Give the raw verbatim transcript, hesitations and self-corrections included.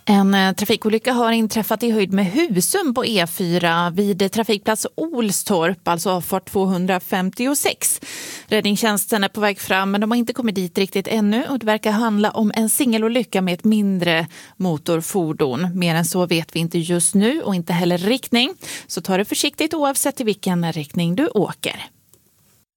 En eh, trafikolycka har inträffat i höjd med Husum på E fyra vid trafikplats Olstorp, alltså avfart tvåhundrafemtiosex. Räddningstjänsten är på väg fram, men de har inte kommit dit riktigt ännu och det verkar handla om en singelolycka med ett mindre motorfordon. Mer än så vet vi inte just nu och inte heller riktning. Så ta det försiktigt oavsett i vilken riktning du åker.